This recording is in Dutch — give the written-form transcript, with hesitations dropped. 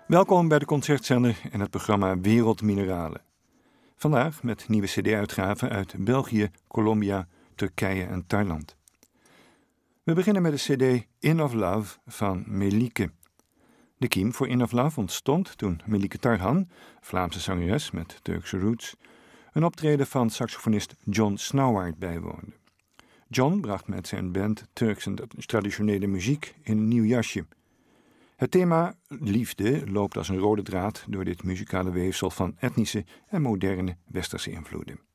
Welkom bij de Concertzender en het programma Wereldmineralen. Vandaag met nieuwe cd-uitgaven uit België, Colombia, Turkije en Thailand. We beginnen met de cd In of Love van Melike. De kiem voor In of Love ontstond toen Melike Tarhan, Vlaamse zangeres met Turkse roots, een optreden van saxofonist John Snauwaard bijwoonde. John bracht met zijn band Turkse traditionele muziek in een nieuw jasje. Het thema liefde loopt als een rode draad door dit muzikale weefsel van etnische en moderne westerse invloeden.